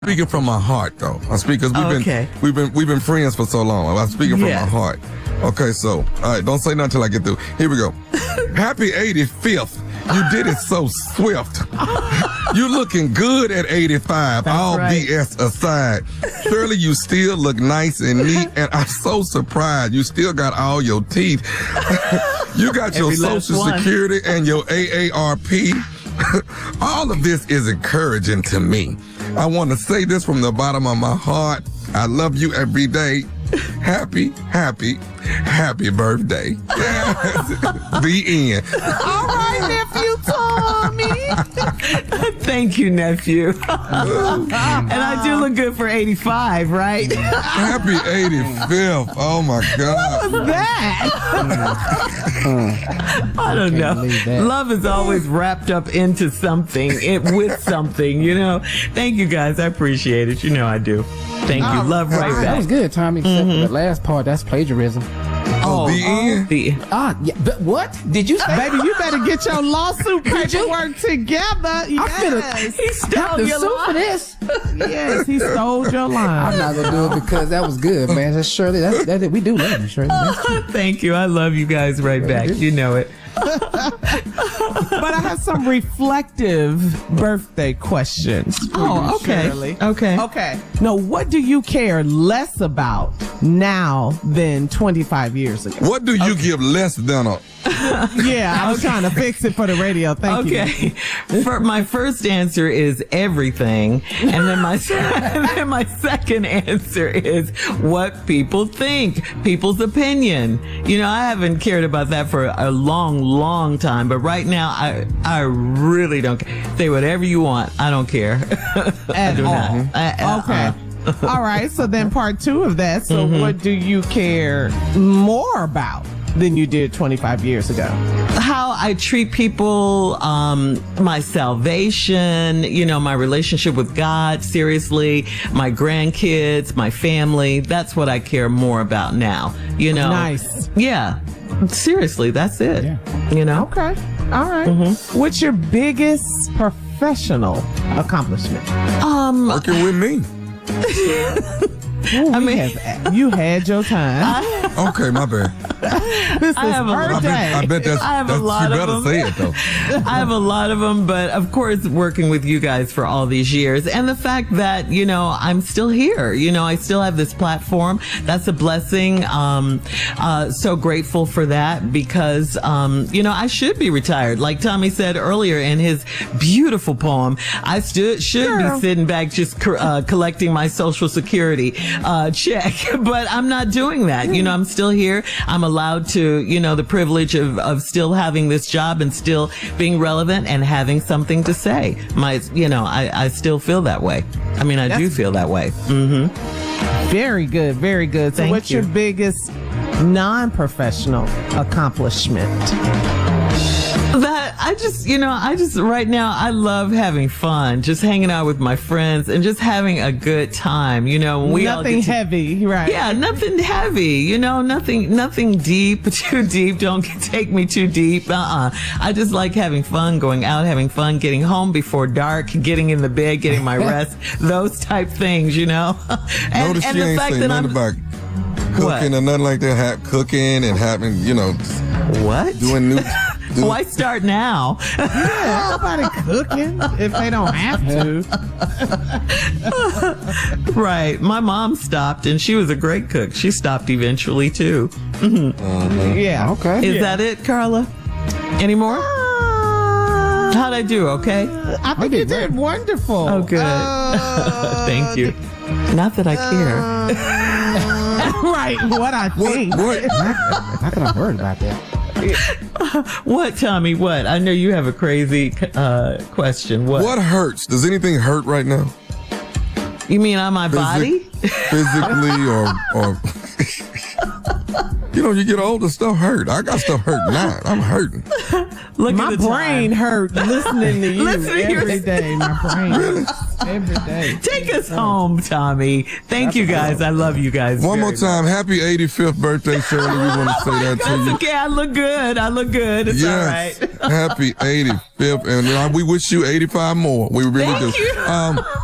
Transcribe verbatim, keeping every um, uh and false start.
Speaking from my heart, though. I speak because we've Okay. been we've been we've been friends for so long. I'm speaking from Yes. my heart. Okay, so all right, don't say nothing till I get through. Here we go. Happy eighty-fifth. You did it so swift. You looking good at eighty-five. That's all right. B S aside. Surely you still look nice and neat, and I'm so surprised you still got all your teeth. You got your Every last Social one. Security and your A A R P. All of this is encouraging to me. I want to say this from the bottom of my heart. I love you every day. Happy, happy, happy birthday. Yes. The end. All right, nephew Tommy. Thank you, nephew. And I do look good for eighty-five, right? Happy eighty-fifth. Oh my God. What's that? I don't know. believe that. Love is always wrapped up into something, it with something, you know. Thank you guys. I appreciate it. You know I do. Thank you. Love right That was back. good, Tommy. Except for the last part, that's plagiarism. Oh, the end. The- Ah, yeah, but what did you say? Baby, you better get your lawsuit paperwork together. I Yes. He stole the your suit line. for this. Yes, he stole your I'm line. not gonna do it because that was good, man. That's Shirley. That's that. We do love you, Shirley. That's Thank you. I love you guys right back. You know it. But I have some reflective birthday questions. for Oh, you, okay. Shirley. Okay. Okay. Now, what do you care less about now than twenty-five years ago? What do you give less than a? Yeah, I was trying to fix it for the radio. Thank you. Okay. For my first answer is everything, and then my and then my second answer is what people think, people's opinion. You know, I haven't cared about that for a long, long time, but right now I I really don't care. Say whatever you want. I don't care. I At do all. not. I- uh, Okay. uh. All right. So then part two of that. So Mm-hmm. what do you care more about than you did twenty-five years ago? How I treat people, um, my salvation, you know, my relationship with God, seriously, my grandkids, my family. That's what I care more about now, you know. Nice. Yeah. Seriously, that's it. Yeah. You know? Okay. All right. Mm-hmm. What's your biggest professional accomplishment? Um, Working with me. Ooh, I we mean- have- you had your time. Okay, my bad. This is I have a- I birthday. bet, I bet that's, I have a that's lot you of better them. say it though. I have a lot of them, but of course, working with you guys for all these years and the fact that, you know, I'm still here, you know, I still have this platform. That's a blessing. Um, uh, so grateful for that because, um, you know, I should be retired. Like Tommy said earlier in his beautiful poem, I stood, should Girl. be sitting back just co- uh, collecting my Social Security uh, check, but I'm not doing that. You know, I'm still here. I'm allowed to, you know, the privilege of, of still having this job and still being relevant and having something to say. My, you know, I, I still feel that way. I mean, I do That's- feel that way. Mm-hmm. Very good. Very good. So Thank what's you. your biggest non-professional accomplishment? That I just, you know, I just right now I love having fun, just hanging out with my friends and just having a good time. You know, when we all Nothing get to- heavy, right? Yeah, nothing heavy, you know, nothing, nothing deep, too deep. Don't take me too deep. Uh-uh. I just like having fun, going out, having fun, getting home before dark, getting in the bed, getting my rest, those type things, you know. and Notice and she the ain't fact saying that nothing I'm about cooking What? or nothing like that. Ha- cooking and having, you know, what? doing new. doing- Why start now? Yeah, nobody cooking if they don't have to. Right. My mom stopped, and she was a great cook. She stopped eventually too. Yeah. Okay. Is Yeah. that it, Carla? Any more? How'd I do? Okay. I think did you did great. wonderful. Oh, good. Uh, Thank you. Not that I care. right. What I What? think. What? How can I worry about that? What, Tommy? What? I know you have a crazy uh, question. What? What hurts? Does anything hurt right now? You mean on my body? Physically or or you know, you get older, stuff hurt. I got stuff hurt now. I'm hurting. Look My at the brain time. hurt listening to you Listening to every your- day. My brain hurts every day. Take us home, Tommy. Thank you guys. I love you guys. One more very time, happy eighty-fifth birthday, Shirley. We want to say that much. to That's you. okay. I look good. I look good. It's Yes, all right. happy eighty-fifth, and uh, we wish you eighty-five more. We really Thank do. you. Um,